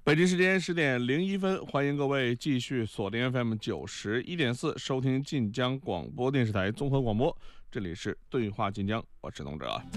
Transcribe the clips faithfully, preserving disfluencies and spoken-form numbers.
北京时间十点零一分，欢迎各位继续锁定 F M 九十一点四，收听晋江广播电视台综合广播。这里是对话晋江，我是董哲。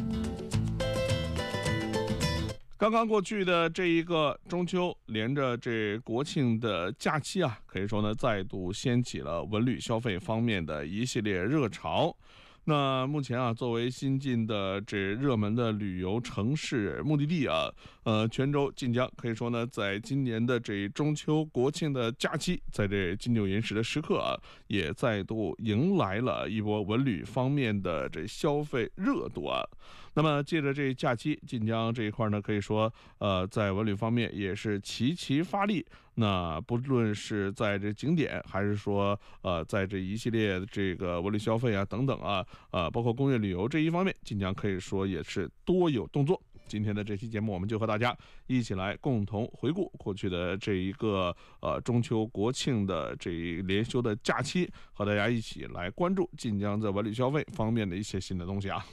刚刚过去的这一个中秋，连着这国庆的假期啊，可以说呢，再度掀起了文旅消费方面的一系列热潮。那目前啊，作为新晋的这热门的旅游城市目的地啊，呃，泉州、晋江可以说呢，在今年的这中秋国庆的假期，在这金九银十的时刻啊，也再度迎来了一波文旅方面的这消费热度啊。那么借着这假期，晋江这一块呢，可以说呃，在文旅方面也是齐齐发力。那不论是在这景点，还是说呃，在这一系列的这个文旅消费啊等等啊，呃，包括工业旅游这一方面，晋江可以说也是多有动作。今天的这期节目，我们就和大家一起来共同回顾过去的这一个呃中秋国庆的这一连休的假期，和大家一起来关注晋江在文旅消费方面的一些新的东西啊。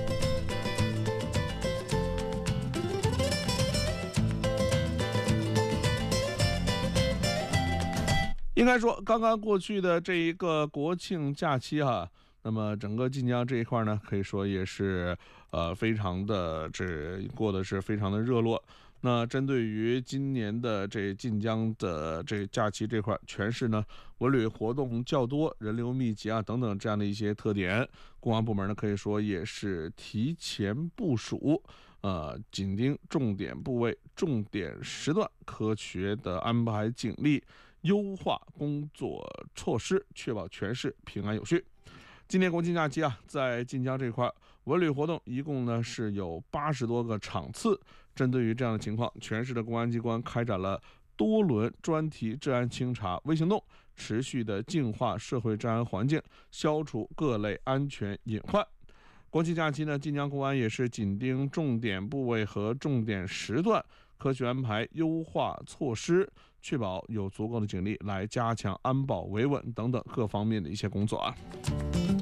应该说，刚刚过去的这一个国庆假期哈、啊，那么整个晋江这一块呢，可以说也是呃非常的这过得是非常的热络。那针对于今年的这晋江的这假期这块，全市呢文旅活动较多、人流密集啊等等这样的一些特点，公安部门呢可以说也是提前部署，呃，紧盯重点部位、重点时段，科学的安排警力。优化工作措施，确保全市平安有序。今年国庆假期啊，在晋江这块文旅活动一共呢是有八十多个场次。针对于这样的情况，全市的公安机关开展了多轮专题治安清查微行动，持续的净化社会治安环境，消除各类安全隐患。国庆假期呢，晋江公安也是紧盯重点部位和重点时段，科学安排优化措施，确保有足够的警力来加强安保维稳等等各方面的一些工作啊。